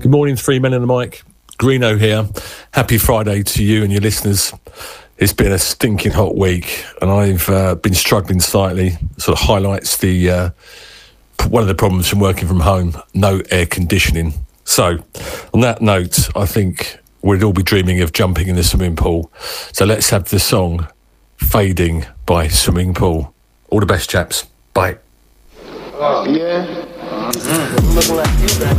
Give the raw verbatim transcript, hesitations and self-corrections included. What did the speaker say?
Good morning, three men in the mic. Greeno here. Happy Friday to you and your listeners. It's been a stinking hot week, and I've uh, been struggling slightly. Sort of highlights the uh, one of the problems from working from home: no air conditioning. So, on that note, I think we'd all be dreaming of jumping in the swimming pool. So let's have the song "Fading" by Swimming Pool. All the best, chaps. Bye. Oh, yeah. Mm-hmm.